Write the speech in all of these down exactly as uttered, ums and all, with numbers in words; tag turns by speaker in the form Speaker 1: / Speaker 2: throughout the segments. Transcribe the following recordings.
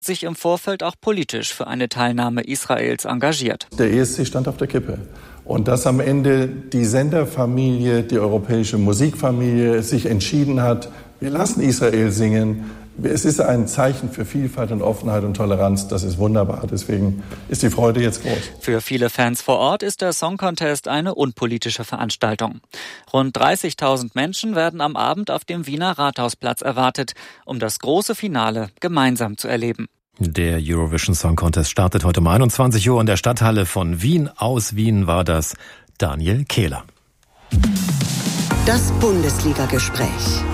Speaker 1: sich im Vorfeld auch politisch für eine Teilnahme Israels engagiert.
Speaker 2: Der E S C stand auf der Kippe. Und dass am Ende die Senderfamilie, die europäische Musikfamilie sich entschieden hat, wir lassen Israel singen. Es ist ein Zeichen für Vielfalt und Offenheit und Toleranz. Das ist wunderbar. Deswegen ist die Freude jetzt groß.
Speaker 1: Für viele Fans vor Ort ist der Song Contest eine unpolitische Veranstaltung. Rund dreißigtausend Menschen werden am Abend auf dem Wiener Rathausplatz erwartet, um das große Finale gemeinsam zu erleben.
Speaker 3: Der Eurovision Song Contest startet heute um einundzwanzig Uhr in der Stadthalle von Wien. Aus Wien war das Daniel Kehler.
Speaker 4: Das Bundesliga-Gespräch.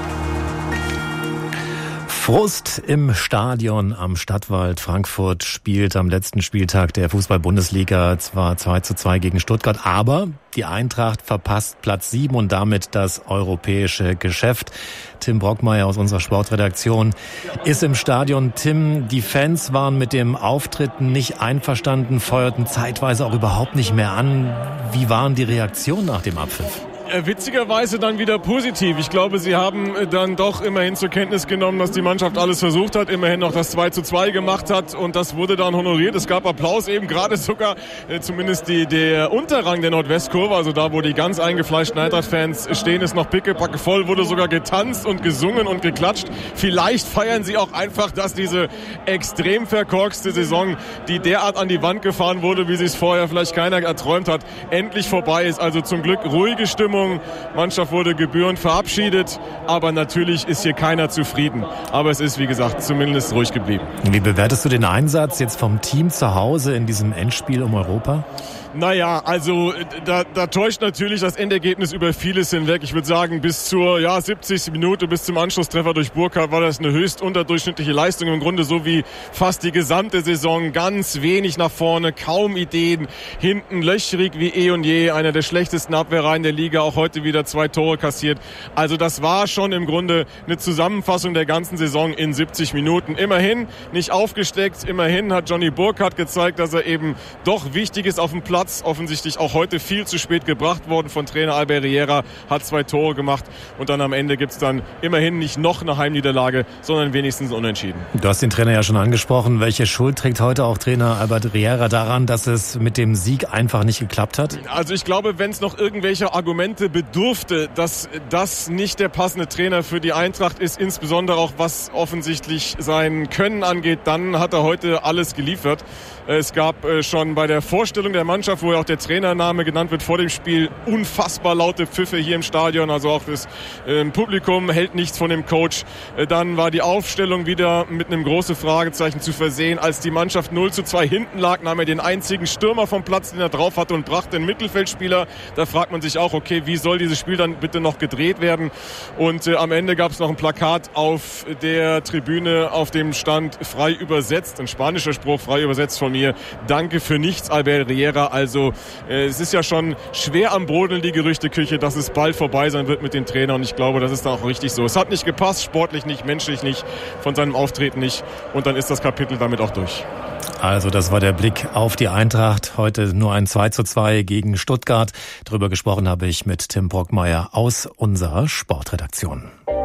Speaker 3: Frust im Stadion am Stadtwald. Frankfurt spielt am letzten Spieltag der Fußball-Bundesliga zwar zwei zu zwei gegen Stuttgart, aber die Eintracht verpasst Platz sieben und damit das europäische Geschäft. Tim Brockmeier aus unserer Sportredaktion ist im Stadion. Tim, die Fans waren mit dem Auftritt nicht einverstanden, feuerten zeitweise auch überhaupt nicht mehr an. Wie waren die Reaktionen nach dem Abpfiff?
Speaker 5: Witzigerweise dann wieder positiv. Ich glaube, sie haben dann doch immerhin zur Kenntnis genommen, dass die Mannschaft alles versucht hat, immerhin noch das zwei zu zwei gemacht hat und das wurde dann honoriert. Es gab Applaus eben, gerade sogar äh, zumindest die, der Unterrang der Nordwestkurve, also da, wo die ganz eingefleischten Eintracht-Fans stehen, ist noch pickepacke voll, wurde sogar getanzt und gesungen und geklatscht. Vielleicht feiern sie auch einfach, dass diese extrem verkorkste Saison, die derart an die Wand gefahren wurde, wie sie es vorher vielleicht keiner erträumt hat, endlich vorbei ist. Also zum Glück ruhige Stimmung. Mannschaft wurde gebührend verabschiedet, aber natürlich ist hier keiner zufrieden. Aber es ist, wie gesagt, zumindest ruhig geblieben.
Speaker 3: Wie bewertest du den Einsatz jetzt vom Team zu Hause in diesem Endspiel um Europa?
Speaker 5: Naja, also da, da täuscht natürlich das Endergebnis über vieles hinweg. Ich würde sagen, bis zur ja, siebzigsten Minute, bis zum Anschlusstreffer durch Burkhardt war das eine höchst unterdurchschnittliche Leistung. Im Grunde so wie fast die gesamte Saison. Ganz wenig nach vorne, kaum Ideen. Hinten löchrig wie eh und je. Einer der schlechtesten Abwehrreihen der Liga. Auch heute wieder zwei Tore kassiert. Also das war schon im Grunde eine Zusammenfassung der ganzen Saison in siebzig Minuten. Immerhin nicht aufgesteckt. Immerhin hat Johnny Burkhardt gezeigt, dass er eben doch wichtig ist auf dem Platz. Offensichtlich auch heute viel zu spät gebracht worden von Trainer Albert Riera, hat zwei Tore gemacht und dann am Ende gibt es dann immerhin nicht noch eine Heimniederlage, sondern wenigstens unentschieden.
Speaker 3: Du hast den Trainer ja schon angesprochen. Welche Schuld trägt heute auch Trainer Albert Riera daran, dass es mit dem Sieg einfach nicht geklappt hat?
Speaker 5: Also ich glaube, wenn es noch irgendwelche Argumente bedurfte, dass das nicht der passende Trainer für die Eintracht ist, insbesondere auch was offensichtlich sein Können angeht, dann hat er heute alles geliefert. Es gab schon bei der Vorstellung der Mannschaft, wo ja auch der Trainername genannt wird vor dem Spiel, unfassbar laute Pfiffe hier im Stadion. Also auch das äh, Publikum hält nichts von dem Coach. Äh, dann war die Aufstellung wieder mit einem großen Fragezeichen zu versehen. Als die Mannschaft null zu zwei hinten lag, nahm er den einzigen Stürmer vom Platz, den er drauf hatte und brachte einen Mittelfeldspieler. Da fragt man sich auch, okay, wie soll dieses Spiel dann bitte noch gedreht werden? Und äh, am Ende gab es noch ein Plakat auf der Tribüne, auf dem stand frei übersetzt, ein spanischer Spruch, frei übersetzt von mir. Danke für nichts, Albert Riera. Also äh, es ist ja schon schwer am Brodeln, die Gerüchteküche, dass es bald vorbei sein wird mit dem Trainer. Und ich glaube, das ist dann auch richtig so. Es hat nicht gepasst, sportlich nicht, menschlich nicht, von seinem Auftreten nicht. Und dann ist das Kapitel damit auch durch.
Speaker 3: Also das war der Blick auf die Eintracht. Heute nur ein zwei zu zwei gegen Stuttgart. Darüber gesprochen habe ich mit Tim Brockmeier aus unserer Sportredaktion.